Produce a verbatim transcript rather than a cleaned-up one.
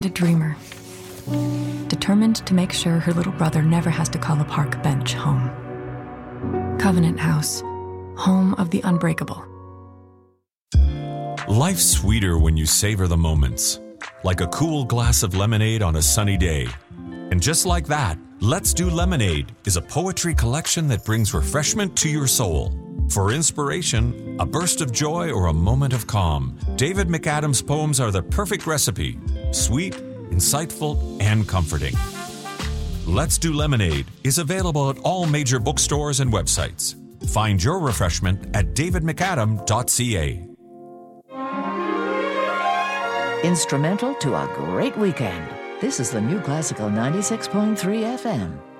A dreamer, determined to make sure her little brother never has to call a park bench home. Covenant House, home of the unbreakable. Life's sweeter when you savor the moments, like a cool glass of lemonade on a sunny day. And just like that, Let's Do Lemonade is a poetry collection that brings refreshment to your soul. For inspiration, a burst of joy, or a moment of calm, David McAdam's poems are the perfect recipe. Sweet, insightful, and comforting. Let's Do Lemonade is available at all major bookstores and websites. Find your refreshment at david mcadam dot c a. Instrumental to a great weekend. This is the New Classical ninety-six point three F M.